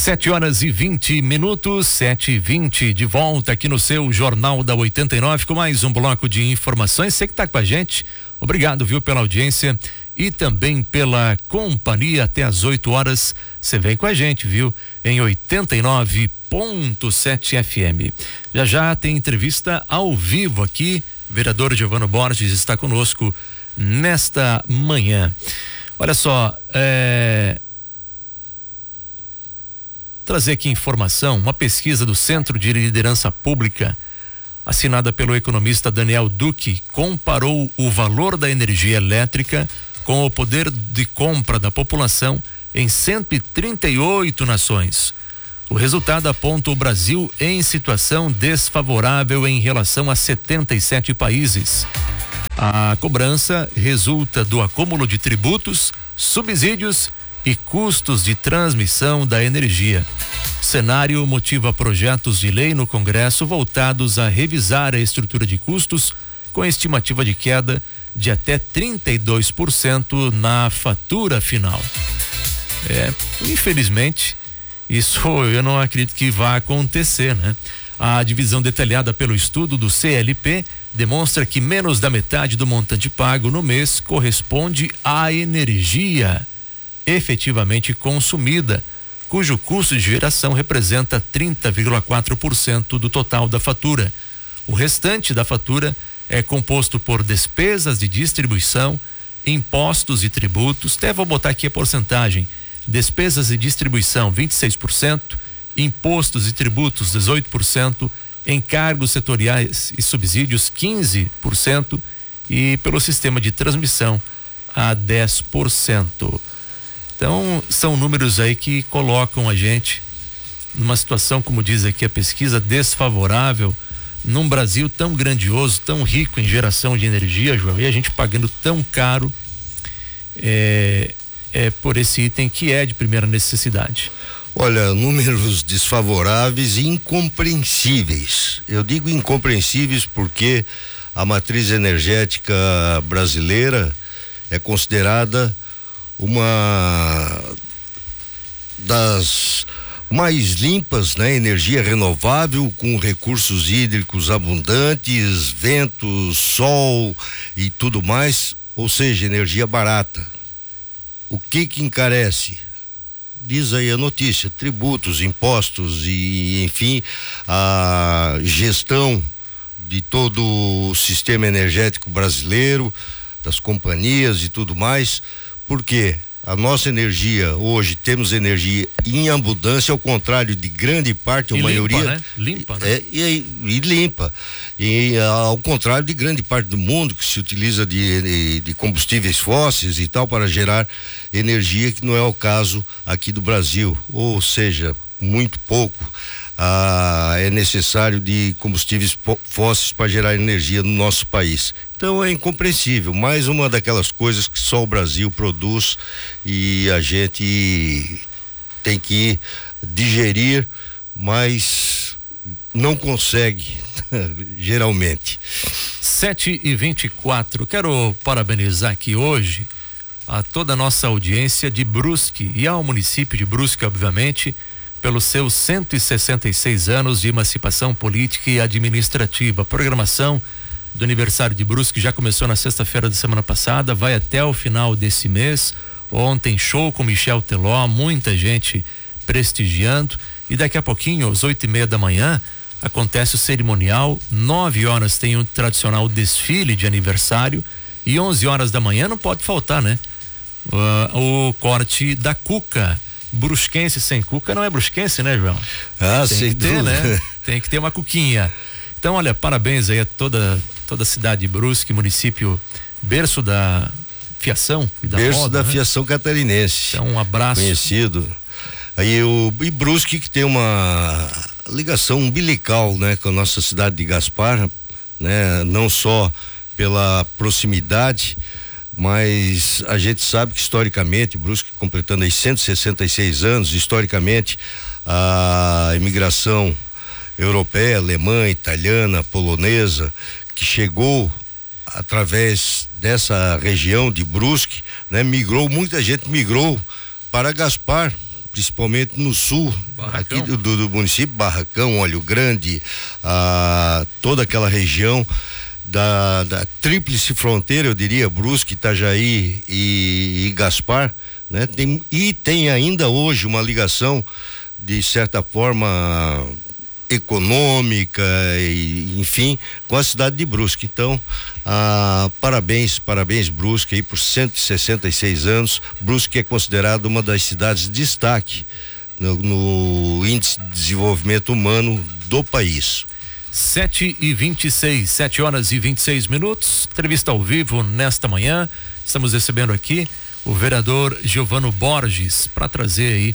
7h20, 7h20, de volta aqui no seu Jornal da 89 com mais um bloco de informações. Você que está com a gente, obrigado, viu, pela audiência e também pela companhia até às 8 horas. Você vem com a gente, viu, em 89.7 FM. Já já tem entrevista ao vivo aqui. O vereador Giovano Borges está conosco nesta manhã. Olha só, trazer aqui informação, uma pesquisa do Centro de Liderança Pública, assinada pelo economista Daniel Duque, comparou o valor da energia elétrica com o poder de compra da população em 138 nações. O resultado aponta o Brasil em situação desfavorável em relação a 77 países. A cobrança resulta do acúmulo de tributos, subsídios e custos de transmissão da energia. O cenário motiva projetos de lei no Congresso voltados a revisar a estrutura de custos com estimativa de queda de até 32% na fatura final. Infelizmente, isso eu não acredito que vá acontecer, né? A divisão detalhada pelo estudo do CLP demonstra que menos da metade do montante pago no mês corresponde à energia efetivamente consumida, cujo custo de geração representa 30,4% do total da fatura. O restante da fatura é composto por despesas de distribuição, impostos e tributos. Até vou botar aqui a porcentagem: despesas de distribuição 26%, impostos e tributos 18%, encargos setoriais e subsídios 15% e pelo sistema de transmissão a 10%. Então, são números aí que colocam a gente numa situação, como diz aqui a pesquisa, desfavorável, num Brasil tão grandioso, tão rico em geração de energia, João, e a gente pagando tão caro por esse item que é de primeira necessidade. Olha, números desfavoráveis e incompreensíveis. Eu digo incompreensíveis porque a matriz energética brasileira é considerada uma das mais limpas, né? Energia renovável com recursos hídricos abundantes, vento, sol e tudo mais, ou seja, energia barata. O que encarece? Diz aí a notícia: tributos, impostos e, enfim, a gestão de todo o sistema energético brasileiro, das companhias e tudo mais. Porque a nossa energia, hoje temos energia em abundância, ao contrário de grande parte, ou maioria. Limpa, né? E limpa. E ao contrário de grande parte do mundo que se utiliza de combustíveis fósseis e tal para gerar energia, que não é o caso aqui do Brasil. Ou seja, muito pouco. É necessário de combustíveis fósseis para gerar energia no nosso país. Então é incompreensível, mais uma daquelas coisas que só o Brasil produz e a gente tem que digerir, mas não consegue geralmente. 7h24, quero parabenizar aqui hoje a toda a nossa audiência de Brusque e ao município de Brusque, obviamente, pelos seus 166 anos de emancipação política e administrativa. A programação do aniversário de Brusque já começou na sexta-feira da semana passada, vai até o final desse mês. Ontem, show com Michel Teló, muita gente prestigiando, e daqui a pouquinho, às 8h30 da manhã, acontece o cerimonial. 9 horas tem o tradicional desfile de aniversário e 11 horas da manhã não pode faltar, né? O corte da cuca. Brusquense sem cuca não é brusquense, né, João? Sem dúvida, né? Tem que ter uma cuquinha. Então, olha, parabéns aí a toda a cidade de Brusque, município berço da fiação e da berço moda, da né? Fiação catarinense. Então, um abraço. Conhecido. Aí e Brusque, que tem uma ligação umbilical, né, com a nossa cidade de Gaspar, né? Não só pela proximidade, mas a gente sabe que historicamente, Brusque completando aí 166 anos, historicamente a imigração europeia, alemã, italiana, polonesa, que chegou através dessa região de Brusque, né? Muita gente migrou para Gaspar, principalmente no sul, aqui do município, Barracão, Olho Grande, toda aquela região da tríplice fronteira, eu diria, Brusque, Itajaí e Gaspar, né? Tem ainda hoje uma ligação, de certa forma, econômica e, enfim, com a cidade de Brusque. Então, parabéns Brusque aí por 166 anos. Brusque é considerado uma das cidades de destaque no índice de desenvolvimento humano do país. 7h26, 7h26. Entrevista ao vivo nesta manhã. Estamos recebendo aqui o vereador Giovano Borges para trazer aí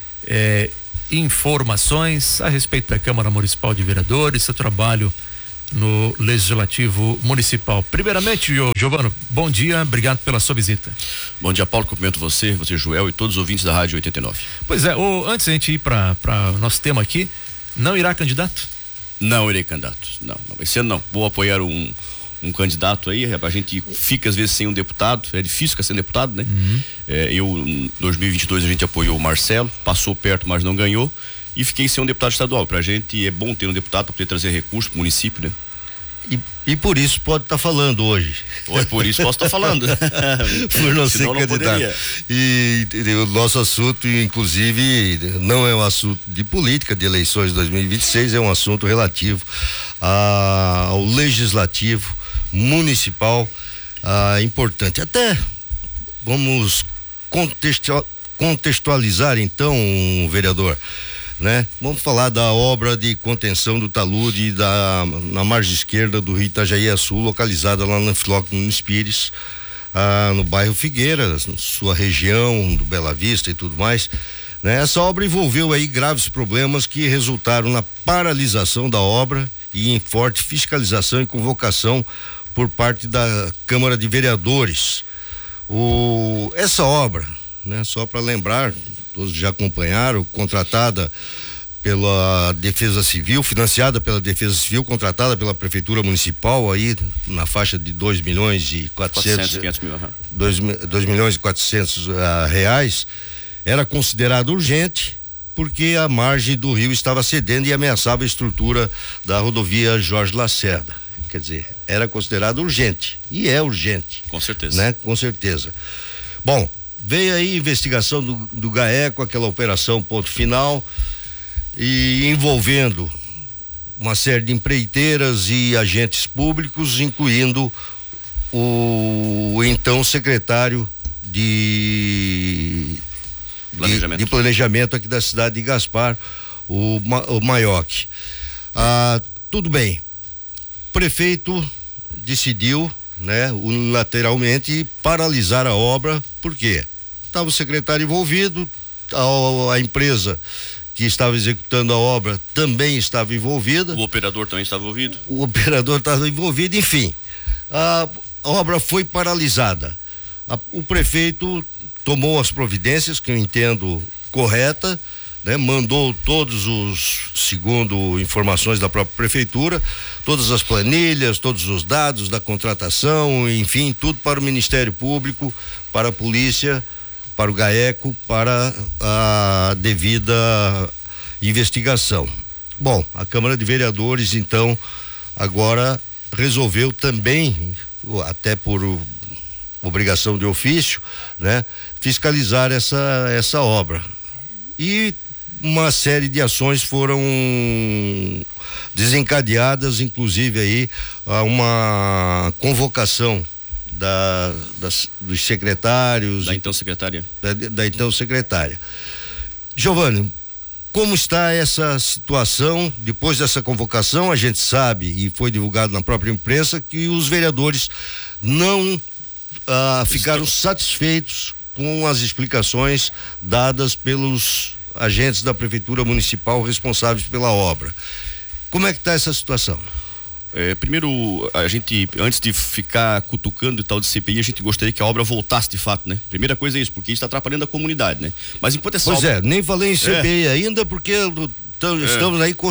informações a respeito da Câmara Municipal de Vereadores, seu trabalho no Legislativo Municipal. Primeiramente, Giovano, bom dia, obrigado pela sua visita. Bom dia, Paulo, cumprimento você, Joel e todos os ouvintes da Rádio 89. Pois é, antes da gente ir para nosso tema aqui, não irá candidato? Não irei candidato, não, esse ano não, vou apoiar um candidato aí, a gente fica às vezes sem um deputado, é difícil ficar sem deputado, né? Em 2022 a gente apoiou o Marcelo, passou perto, mas não ganhou, e fiquei sem um deputado estadual. Pra gente é bom ter um deputado para poder trazer recursos pro município, né? E por isso pode estar falando hoje. Por isso posso estar falando. Por não ser candidato. E o nosso assunto, inclusive, não é um assunto de política, de eleições de 2026, é um assunto relativo ao legislativo municipal, importante. Até vamos contextualizar então, vereador, né? Vamos falar da obra de contenção do talude na margem esquerda do rio Itajaí Sul, localizada lá na Filóquio Nunes Pires, no bairro Figueira, sua região do Bela Vista e tudo mais, né? Essa obra envolveu aí graves problemas que resultaram na paralisação da obra e em forte fiscalização e convocação por parte da Câmara de Vereadores. Essa obra, né? Só para lembrar, todos já acompanharam, contratada pela Defesa Civil, financiada pela Defesa Civil, contratada pela Prefeitura Municipal aí na faixa de 2 milhões e 400 mil, 2 milhões e 400 reais, era considerada urgente porque a margem do rio estava cedendo e ameaçava a estrutura da rodovia Jorge Lacerda. Quer dizer, era considerado urgente e é urgente. Com certeza. Né? Com certeza. Bom, veio aí a investigação do GAECO, aquela operação ponto final, e envolvendo uma série de empreiteiras e agentes públicos, incluindo o então secretário de planejamento aqui da cidade de Gaspar, o Maioc. Tudo bem. O prefeito decidiu, né, unilateralmente paralisar a obra. Por quê? Estava o secretário envolvido, a empresa que estava executando a obra também estava envolvida. O operador também estava envolvido. O operador estava envolvido, enfim. A obra foi paralisada. O prefeito tomou as providências, que eu entendo correta, né? Mandou segundo informações da própria prefeitura, todas as planilhas, todos os dados da contratação, enfim, tudo para o Ministério Público, para a polícia, para o GAECO, para a devida investigação. Bom, a Câmara de Vereadores, então, agora resolveu também, até por obrigação de ofício, né, fiscalizar essa obra. E uma série de ações foram desencadeadas, inclusive aí uma convocação dos secretários. Da então secretária. Da então secretária. Giovani, como está essa situação? Depois dessa convocação, a gente sabe, e foi divulgado na própria imprensa, que os vereadores não ficaram satisfeitos com as explicações dadas pelos agentes da Prefeitura Municipal responsáveis pela obra. Como é que está essa situação? Primeiro, a gente, antes de ficar cutucando e tal de CPI, a gente gostaria que a obra voltasse de fato, né? Primeira coisa é isso, porque isso está atrapalhando a comunidade, né? Mas enquanto essa obra... nem falei em CPI ainda, porque estamos aí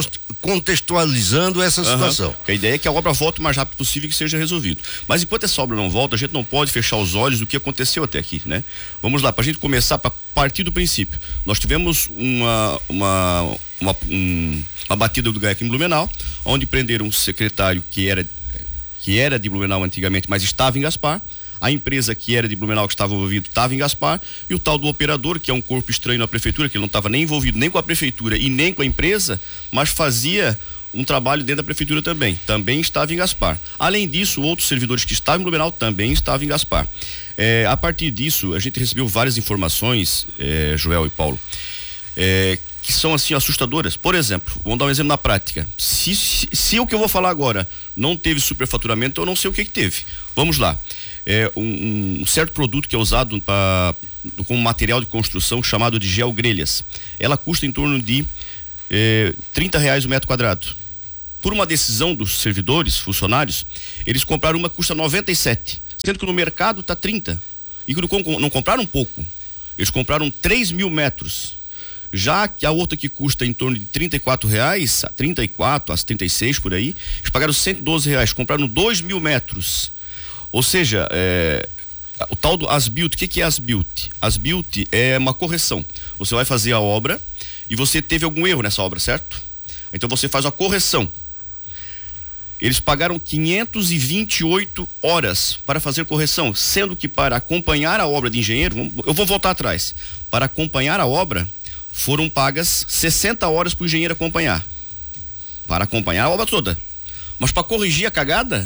contextualizando essa situação. A ideia é que a obra volte o mais rápido possível e que seja resolvido. Mas enquanto essa obra não volta, a gente não pode fechar os olhos do que aconteceu até aqui, né? Vamos lá, para a gente começar, para partir do princípio. Nós tivemos uma batida do GAECO em Blumenau, onde prenderam um secretário que era de Blumenau antigamente, mas estava em Gaspar. A empresa que era de Blumenau, que estava envolvido, estava em Gaspar, e o tal do operador, que é um corpo estranho na prefeitura, que ele não estava nem envolvido nem com a prefeitura e nem com a empresa, mas fazia um trabalho dentro da prefeitura também estava em Gaspar. Além disso, outros servidores que estavam em Blumenau também estavam em Gaspar. A partir disso, a gente recebeu várias informações, Joel e Paulo, que são assim assustadoras. Por exemplo, vamos dar um exemplo na prática. Se o que eu vou falar agora não teve superfaturamento, eu não sei o que teve. Vamos lá. Um certo produto que é usado como material de construção chamado de geogrelhas. Ela custa em torno de R$30 o metro quadrado. Por uma decisão dos servidores, funcionários, eles compraram uma que custa 97, sendo que no mercado está 30. E não compraram pouco. Eles compraram 3.000 metros. Já que a outra que custa em torno de R$34, 34 a 36 por aí, eles pagaram R$112, compraram 2.000 metros. Ou seja, o tal do as-built, o que é as-built? As-built é uma correção. Você vai fazer a obra e você teve algum erro nessa obra, certo? Então você faz a correção. Eles pagaram 528 horas para fazer correção, sendo que para acompanhar a obra de engenheiro, eu vou voltar atrás, para acompanhar a obra, foram pagas 60 horas para o engenheiro acompanhar. Para acompanhar a obra toda. Mas para corrigir a cagada,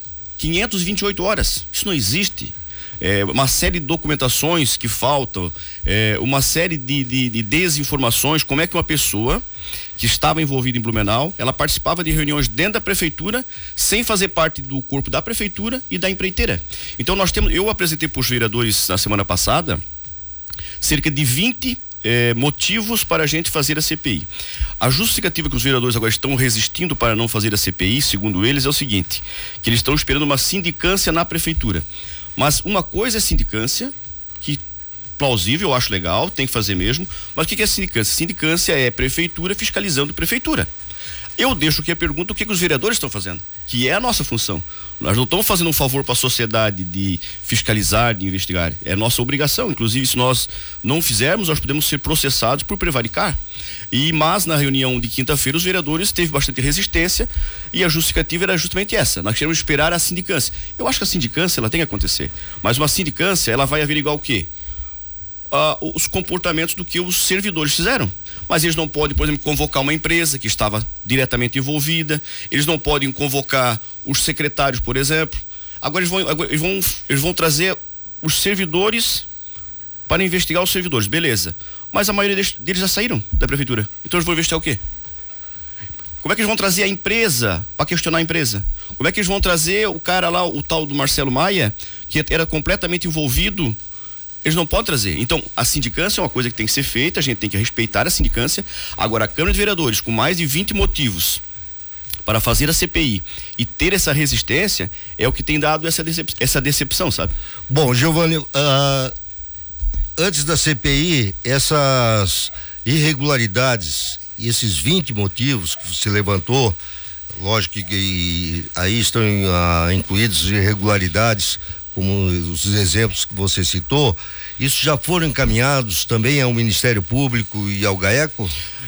528 horas. Isso não existe. Uma série de documentações que faltam, uma série de desinformações. Como é que uma pessoa que estava envolvida em Blumenau, ela participava de reuniões dentro da prefeitura, sem fazer parte do corpo da prefeitura e da empreiteira. Então eu apresentei para os vereadores na semana passada cerca de 20 motivos para a gente fazer a CPI. A justificativa que os vereadores agora estão resistindo para não fazer a CPI, segundo eles, é o seguinte, que eles estão esperando uma sindicância na prefeitura. Mas uma coisa é sindicância, que plausível, eu acho legal, tem que fazer mesmo, mas o que é sindicância? Sindicância é prefeitura fiscalizando prefeitura. Eu deixo aqui a pergunta, o que os vereadores estão fazendo? Que é a nossa função. Nós não estamos fazendo um favor para a sociedade de fiscalizar, de investigar. É nossa obrigação. Inclusive, se nós não fizermos, nós podemos ser processados por prevaricar. Mas na reunião de quinta-feira, os vereadores teve bastante resistência e a justificativa era justamente essa. Nós queremos esperar a sindicância. Eu acho que a sindicância, ela tem que acontecer. Mas uma sindicância, ela vai averiguar o quê? Os comportamentos do que os servidores fizeram. Mas eles não podem, por exemplo, convocar uma empresa que estava diretamente envolvida, eles não podem convocar os secretários, por exemplo. Agora eles vão trazer os servidores para investigar os servidores, beleza. Mas a maioria deles já saíram da prefeitura. Então eles vão investigar o quê? Como é que eles vão trazer a empresa para questionar a empresa? Como é que eles vão trazer o cara lá, o tal do Marcelo Maia, que era completamente envolvido? Eles não podem trazer. Então, a sindicância é uma coisa que tem que ser feita, a gente tem que respeitar a sindicância. Agora, a Câmara de Vereadores, com mais de 20 motivos para fazer a CPI e ter essa resistência, é o que tem dado essa decepção, sabe? Bom, Giovanni, antes da CPI, essas irregularidades e esses 20 motivos que você levantou, lógico que aí estão incluídos irregularidades, como os exemplos que você citou, isso já foram encaminhados também ao Ministério Público e ao GAECO?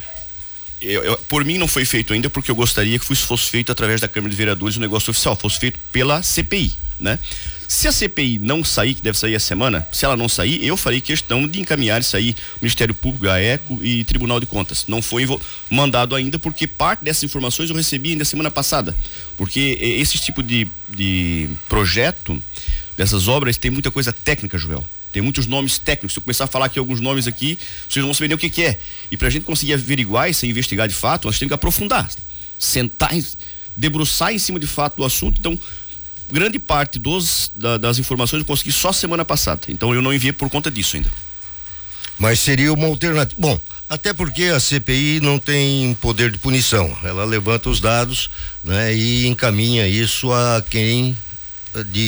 Por mim não foi feito ainda, porque eu gostaria que fosse feito através da Câmara de Vereadores, o negócio oficial, fosse feito pela CPI, né? Se a CPI não sair, que deve sair essa semana, se ela não sair, eu farei questão de encaminhar isso aí, Ministério Público, GAECO e Tribunal de Contas. Não foi mandado ainda, porque parte dessas informações eu recebi ainda semana passada, porque esse tipo de projeto dessas obras tem muita coisa técnica, Joel. Tem muitos nomes técnicos. Se eu começar a falar aqui alguns nomes aqui, vocês não vão saber nem o que é. E pra gente conseguir averiguar e se investigar de fato, nós temos que aprofundar, sentar, debruçar em cima de fato do assunto. Então, grande parte das informações eu consegui só semana passada. Então eu não enviei por conta disso ainda. Mas seria uma alternativa. Bom, até porque a CPI não tem poder de punição. Ela levanta os dados, né, e encaminha isso a quem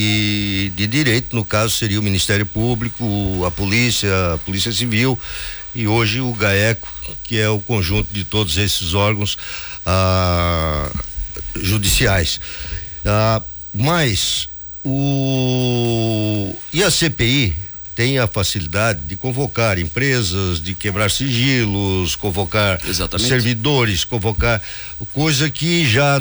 de direito, no caso seria o Ministério Público, a Polícia Civil e hoje o GAECO, que é o conjunto de todos esses órgãos judiciais. Mas e a CPI tem a facilidade de convocar empresas, de quebrar sigilos, convocar servidores, convocar coisa que já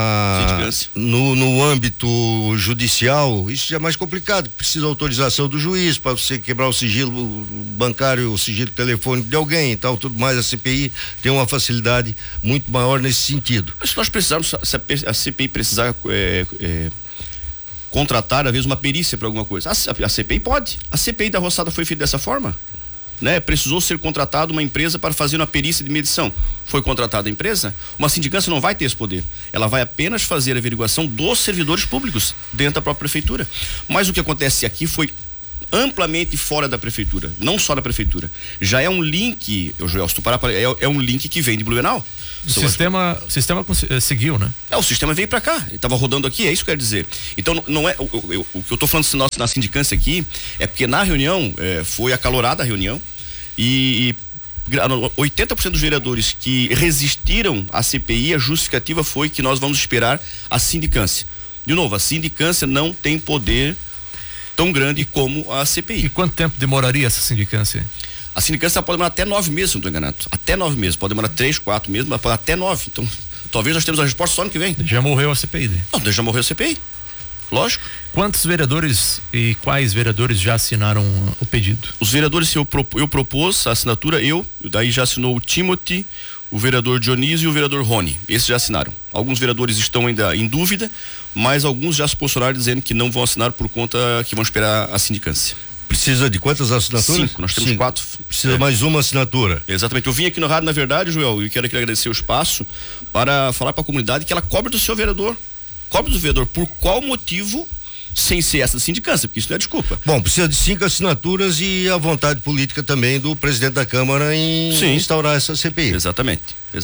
no âmbito judicial isso já é mais complicado, precisa autorização do juiz para você quebrar o sigilo bancário, o sigilo telefônico de alguém e tal, tudo mais. A CPI tem uma facilidade muito maior nesse sentido. Mas se nós precisarmos, se a CPI precisar contratar, às vezes, uma perícia para alguma coisa. A CPI pode. A CPI da Roçada foi feita dessa forma, né? Precisou ser contratada uma empresa para fazer uma perícia de medição. Foi contratada a empresa. Uma sindicância não vai ter esse poder. Ela vai apenas fazer a averiguação dos servidores públicos dentro da própria prefeitura. Mas o que acontece aqui foi amplamente fora da prefeitura, não só da prefeitura. Já é um link, Joel, se tu parar, é um link que vem de Blumenau. O sistema seguiu, né? O sistema veio para cá, ele estava rodando aqui, é isso que eu quero dizer. Então não é o que eu tô falando na sindicância aqui é porque na reunião foi acalorada a reunião e 80% dos vereadores que resistiram à CPI, a justificativa foi que nós vamos esperar a sindicância. De novo, a sindicância não tem poder tão grande como a CPI. E quanto tempo demoraria essa sindicância? A sindicância pode demorar até 9 meses, se não estou enganado. Até 9 meses. Pode demorar 3, 4 meses, mas pode até 9. Então, talvez nós temos a resposta só ano que vem. Já morreu a CPI, né? Não, já morreu a CPI. Lógico. Quantos vereadores e quais vereadores já assinaram o pedido? Os vereadores, eu propus a assinatura, daí já assinou o Timothy, o vereador Dionísio e o vereador Rony. Esses já assinaram. Alguns vereadores estão ainda em dúvida, mas alguns já se posicionaram dizendo que não vão assinar por conta que vão esperar a sindicância. Precisa de quantas assinaturas? 5, nós temos 4. Precisa mais uma assinatura. Exatamente. Eu vim aqui no rádio, na verdade, Joel, e quero aqui agradecer o espaço para falar para a comunidade que ela cobra do seu vereador. Cobra do vereador por qual motivo, sem ser essa sindicância, porque isso não é desculpa. Bom, precisa de 5 assinaturas e a vontade política também do presidente da Câmara em instaurar essa CPI. Exatamente.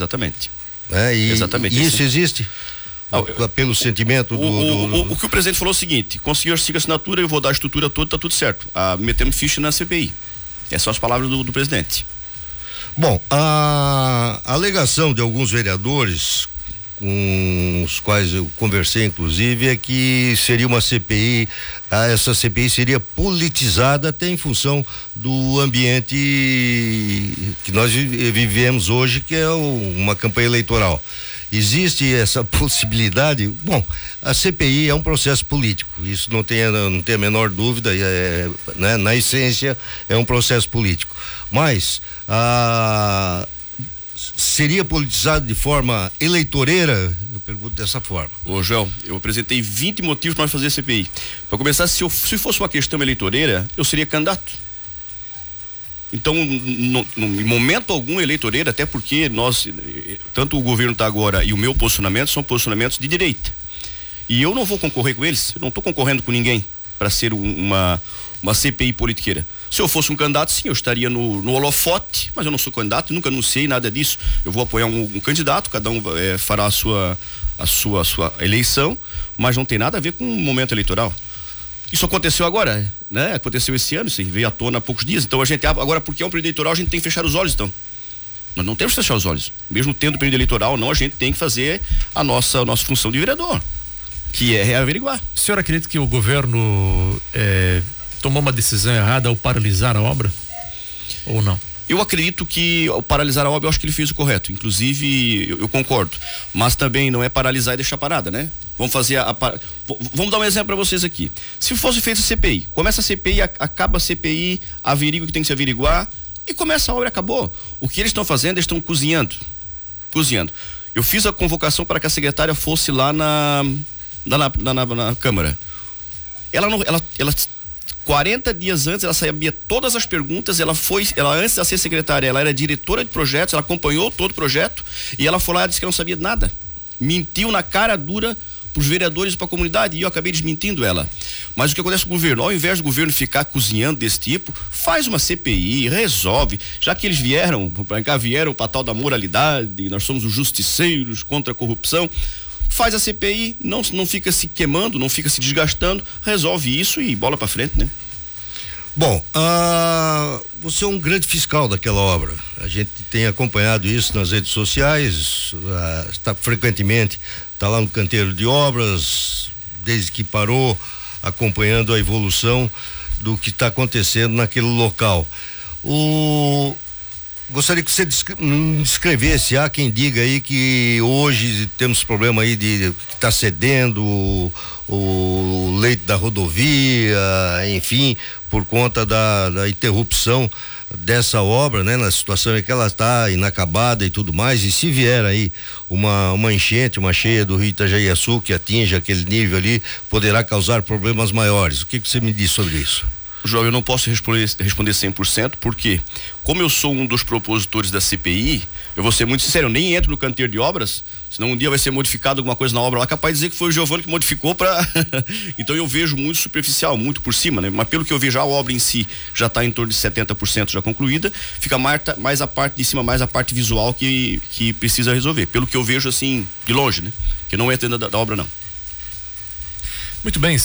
Exatamente. Isso existe? Pelo sentimento o que o presidente falou é o seguinte: conseguiu as 5 assinaturas, eu vou dar a estrutura toda, tá tudo certo. Metemos ficha na CPI. Essas são as palavras do presidente. Bom, a alegação de alguns vereadores com os quais eu conversei, inclusive, é que seria uma CPI, essa CPI seria politizada até em função do ambiente que nós vivemos hoje, que é uma campanha eleitoral. Existe essa possibilidade? Bom, a CPI é um processo político, isso não tem a menor dúvida, né? Na essência é um processo político, mas seria politizado de forma eleitoreira? Eu pergunto dessa forma. Ô Joel, eu apresentei 20 motivos para nós fazer a CPI. Para começar, se fosse uma questão eleitoreira, eu seria candidato. Então, em momento algum eleitoreiro, até porque tanto o governo está agora e o meu posicionamento são posicionamentos de direita. E eu não vou concorrer com eles, eu não estou concorrendo com ninguém para ser uma CPI politiqueira. Se eu fosse um candidato, sim, eu estaria no holofote, mas eu não sou candidato, nunca anunciei nada disso. Eu vou apoiar um candidato, cada um fará a sua eleição, mas não tem nada a ver com o momento eleitoral. Isso aconteceu agora, né? Aconteceu esse ano, isso veio à tona há poucos dias. Então agora, porque é um período eleitoral, a gente tem que fechar os olhos, então. Nós não temos que fechar os olhos. Mesmo tendo período eleitoral, não, a gente tem que fazer a nossa função de vereador, que é averiguar. O senhor acredita que o governo tomou uma decisão errada ao paralisar a obra? Ou não? Eu acredito que ao paralisar a obra, eu acho que ele fez o correto. Inclusive, eu concordo. Mas também não é paralisar e deixar parada, né? Vamos fazer vamos dar um exemplo para vocês aqui. Se fosse feita a CPI, começa a CPI, acaba a CPI, averigua o que tem que se averiguar e começa a obra, acabou. O que eles estão fazendo, eles estão cozinhando. Eu fiz a convocação para que a secretária fosse lá na Câmara. Ela 40 dias antes, ela sabia todas as perguntas, ela antes de ser secretária, ela era diretora de projetos, ela acompanhou todo o projeto e ela foi lá e disse que não sabia de nada. Mentiu na cara dura pros vereadores e pra comunidade, e eu acabei desmentindo ela. Mas o que acontece com o governo? Ao invés do governo ficar cozinhando desse tipo, faz uma CPI, resolve, já que eles vieram pra tal da moralidade, nós somos os justiceiros contra a corrupção, faz a CPI, não fica se queimando, não fica se desgastando, resolve isso e bola pra frente, né? Bom, você é um grande fiscal daquela obra. A gente tem acompanhado isso nas redes sociais, frequentemente está lá no canteiro de obras, desde que parou, acompanhando a evolução do que está acontecendo naquele local. Gostaria que você descrevesse, há quem diga aí que hoje temos problema aí de que está cedendo o leito da rodovia, enfim, por conta da interrupção dessa obra, né? Na situação em que ela está inacabada e tudo mais, e se vier aí uma enchente, uma cheia do rio Itajaiaçu que atinja aquele nível ali, poderá causar problemas maiores. O que você me diz sobre isso? João, eu não posso responder 100%, porque como eu sou um dos propositores da CPI, eu vou ser muito sincero, eu nem entro no canteiro de obras, senão um dia vai ser modificado alguma coisa na obra lá, capaz de dizer que foi o Giovanni que modificou então eu vejo muito superficial, muito por cima, né? Mas pelo que eu vejo, a obra em si já está em torno de 70% já concluída, fica mais a parte de cima, mais a parte visual que precisa resolver, pelo que eu vejo assim, de longe, né? Que não entra dentro da obra, não. Muito bem,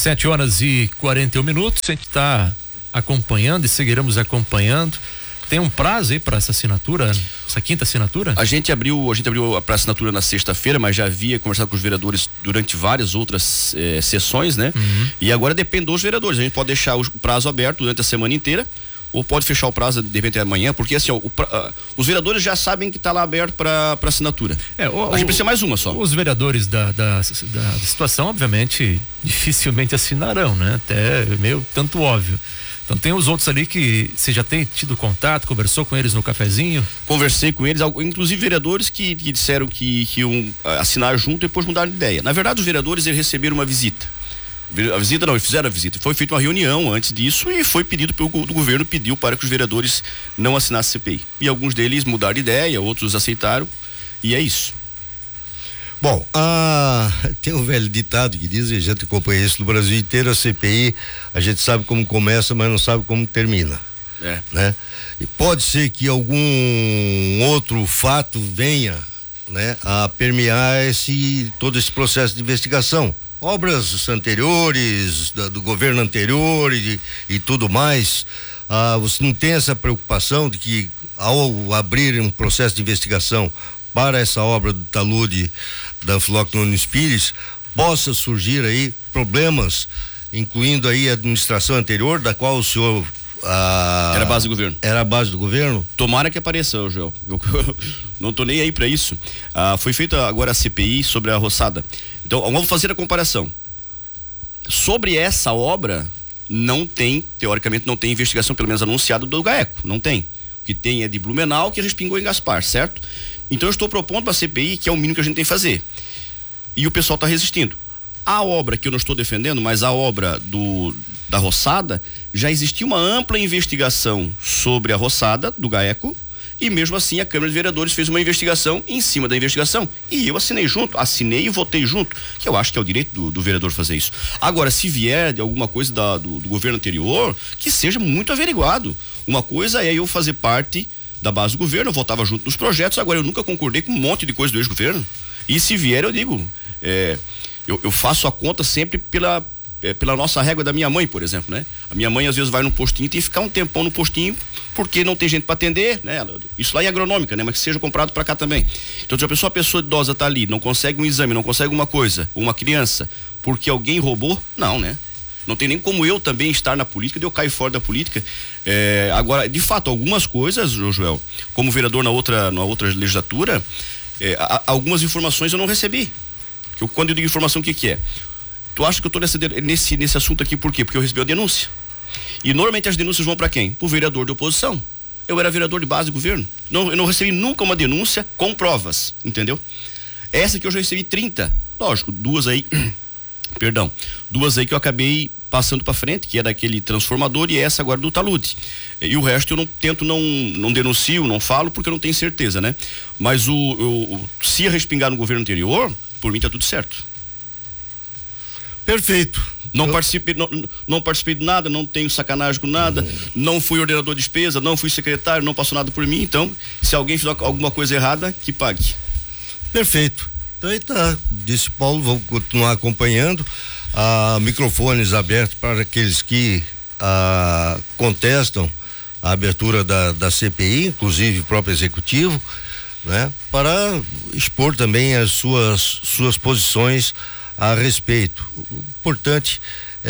7h41, a gente está acompanhando e seguiremos acompanhando. Tem um prazo aí para essa assinatura, essa quinta assinatura? A gente abriu para assinatura na sexta-feira, mas já havia conversado com os vereadores durante várias outras sessões, né? E agora depende dos vereadores. A gente pode deixar o prazo aberto durante a semana inteira, ou pode fechar o prazo de repente amanhã, porque assim, os vereadores já sabem que está lá aberto para assinatura. A gente precisa mais uma só. Os vereadores da situação, obviamente, dificilmente assinarão, né? Até meio tanto óbvio. Então tem os outros ali que você já tem tido contato, conversou com eles no cafezinho? Conversei com eles, inclusive vereadores que disseram que iam assinar junto e depois mudaram de ideia. Na verdade, os vereadores eles receberam uma visita. Eles fizeram a visita. Foi feita uma reunião antes disso e foi pedido do governo, pediu para que os vereadores não assinassem CPI. E alguns deles mudaram de ideia, outros aceitaram, e é isso. Bom, tem um velho ditado que diz, e a gente acompanha isso no Brasil inteiro, a CPI, a gente sabe como começa, mas não sabe como termina. Né? E pode ser que algum outro fato venha, né, a permear todo esse processo de investigação. Obras anteriores, do governo anterior e tudo mais, você não tem essa preocupação de que ao abrir um processo de investigação para essa obra do talude da Anfloc Nunes Pires, possa surgir aí problemas, incluindo aí a administração anterior, da qual o senhor era a base do governo. Era a base do governo? Tomara que apareça, Joel. Eu não tô nem aí para isso. Foi feita agora a CPI sobre a roçada. Então, vamos fazer a comparação. Sobre essa obra, teoricamente não tem investigação, pelo menos anunciada, do GAECO. Não tem. O que tem é de Blumenau, que respingou em Gaspar, certo? Então eu estou propondo para a CPI, que é o mínimo que a gente tem que fazer. E o pessoal está resistindo. A obra que eu não estou defendendo, mas a obra da roçada, já existia uma ampla investigação sobre a roçada do GAECO, e mesmo assim a Câmara de Vereadores fez uma investigação em cima da investigação, e eu assinei e votei junto, que eu acho que é o direito do vereador fazer isso. Agora, se vier de alguma coisa do governo anterior, que seja muito averiguado. Uma coisa é eu fazer parte da base do governo, eu votava junto nos projetos, agora eu nunca concordei com um monte de coisa do ex-governo, e se vier eu digo, eu faço a conta sempre pela nossa régua da minha mãe, por exemplo, né? A minha mãe às vezes vai no postinho e tem que ficar um tempão no postinho porque não tem gente para atender, né? Isso lá é agronômica, né? Mas que seja comprado para cá também. Então, se a pessoa idosa tá ali, não consegue um exame, não consegue uma coisa, uma criança, porque alguém roubou, não, né? Não tem nem como eu também estar na política, eu caio fora da política. Agora, de fato, algumas coisas, Joel, como vereador na outra legislatura, algumas informações eu não recebi. Quando eu digo informação, o que é? Tu acha que eu tô nesse assunto aqui por quê? Porque eu recebi a denúncia. E normalmente as denúncias vão para quem? Pro vereador de oposição. Eu era vereador de base de governo. Eu não recebi nunca uma denúncia com provas, entendeu? Essa que eu já recebi 30. Lógico, duas aí que eu acabei passando para frente, que é daquele transformador, e essa agora do talude. E o resto eu não denuncio, não falo, porque eu não tenho certeza, né? Mas se respingar no governo anterior, por mim tá tudo certo. Perfeito. Não participei de nada, não tenho sacanagem com nada, não fui ordenador de despesa, não fui secretário, não passou nada por mim, então, se alguém fizer alguma coisa errada, que pague. Perfeito. Então aí tá, disse Paulo, vamos continuar acompanhando, microfones abertos para aqueles que contestam a abertura da CPI, inclusive o próprio executivo, né? Para expor também as suas posições a respeito. O importante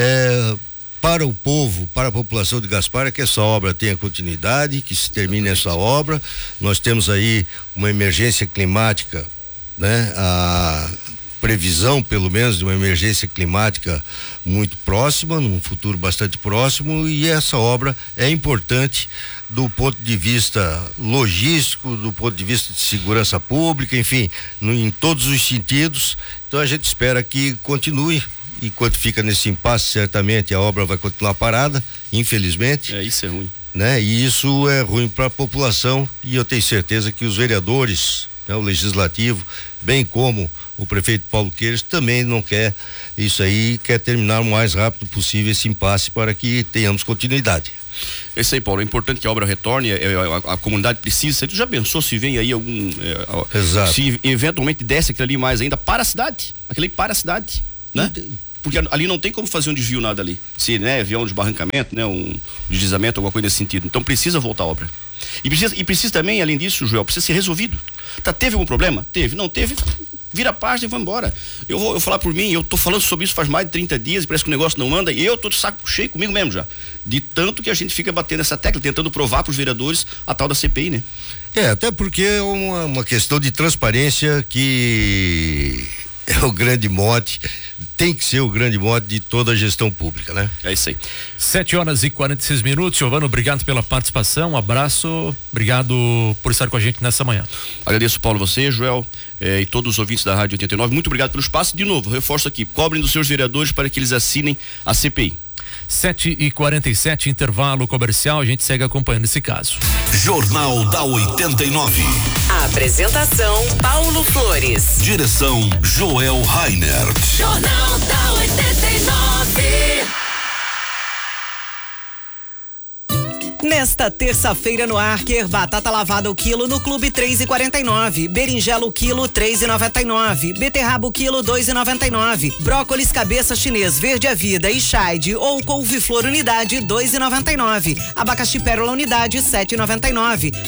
para o povo, para a população de Gaspar, é que essa obra tenha continuidade, que se termine essa obra. Nós temos aí uma emergência climática, né? A previsão, pelo menos, de uma emergência climática muito próxima, num futuro bastante próximo, e essa obra é importante do ponto de vista logístico, do ponto de vista de segurança pública, enfim, em todos os sentidos. Então a gente espera que continue. Enquanto fica nesse impasse, certamente a obra vai continuar parada, infelizmente. Isso é ruim. Né? E isso é ruim para a população, e eu tenho certeza que os vereadores, né, o legislativo, bem como o prefeito Paulo Queiroz, também não quer isso aí, quer terminar o mais rápido possível esse impasse para que tenhamos continuidade. É isso aí, Paulo, é importante que a obra retorne, a comunidade precisa. Tu já pensou se vem aí algum, Exato. Se eventualmente desce aquilo ali mais ainda para a cidade, aquele ali para a cidade, né? Porque ali não tem como fazer um desvio nada ali, se, né, vier um desbarrancamento, né, um deslizamento, alguma coisa nesse sentido. Então precisa voltar a obra. E precisa também, além disso, Joel, precisa ser resolvido. Teve algum problema? Teve. Não teve, vira a página e vai embora. Eu vou falar por mim, eu tô falando sobre isso faz mais de 30 dias, e parece que o negócio não anda, e eu tô de saco cheio comigo mesmo já. De tanto que a gente fica batendo essa tecla, tentando provar pros vereadores a tal da CPI, né? Até porque é uma questão de transparência que é o grande mote, tem que ser o grande mote de toda a gestão pública, né? É isso aí. 7h46. Giovano, obrigado pela participação, um abraço, obrigado por estar com a gente nessa manhã. Agradeço, Paulo, você, Joel, e todos os ouvintes da Rádio 89, muito obrigado pelo espaço. De novo, reforço aqui, cobrem dos seus vereadores para que eles assinem a CPI. 7h47, intervalo comercial, a gente segue acompanhando esse caso. Jornal da 89. A apresentação, Paulo Flores. Direção, Joel Rainer. Jornal da 89. Nesta terça-feira no Arker, batata lavada o quilo no Clube 3,49, berinjela o quilo 3,99, beterraba o quilo 2,99, brócolis cabeça chinês verde à vida e chide ou couve-flor unidade 2,99, abacaxi pérola unidade 7,99,